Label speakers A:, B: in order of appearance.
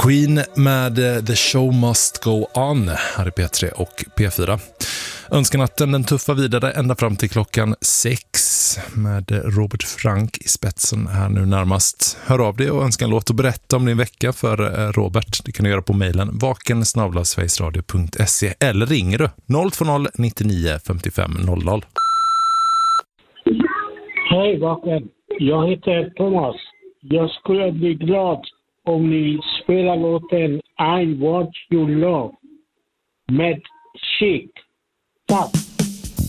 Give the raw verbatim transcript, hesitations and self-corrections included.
A: Queen med The Show Must Go On här i P tre och P fyra. Önskanatten den tuffa vidare ända fram till klockan sex med Robert Frank i spetsen här nu närmast. Hör av dig och önska en låt och berätta om din vecka för Robert. Det kan du göra på mejlen vaken snabel-a sverigesradio punkt se eller ringer du noll två noll nittionio femtiofem noll noll.
B: Hej Vaken, jag heter Thomas. Jag skulle bli glad om ni spelar låten I Want Your Love med Chic. Tack!